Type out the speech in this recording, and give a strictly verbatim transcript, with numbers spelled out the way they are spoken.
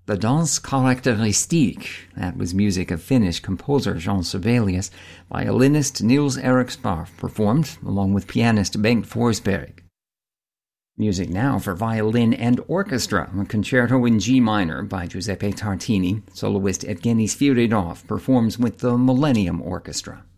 The Danse Caractéristique, that was music of Finnish composer Jean Sibelius, violinist Niels Erik Sparff performed, along with pianist Bengt Forsberg. Music now for violin and orchestra, a concerto in G minor by Giuseppe Tartini. Soloist Evgeny Sviridov performs with the Millennium Orchestra.